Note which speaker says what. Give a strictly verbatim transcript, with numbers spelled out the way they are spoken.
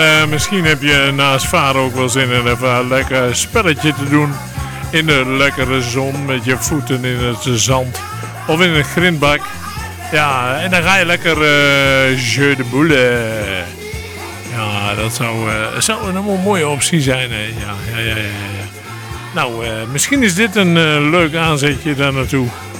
Speaker 1: uh, misschien heb je naast varen ook wel zin in even een lekker spelletje te doen. In de lekkere zon met je voeten in het zand. Of in een grindbak. Ja, en dan ga je lekker uh, jeu de boule. Ja, dat zou, uh, zou een helemaal mooie optie zijn. Hè? Ja, ja, ja, ja, ja. Nou, uh, misschien is dit een uh, leuk aanzetje daar naartoe.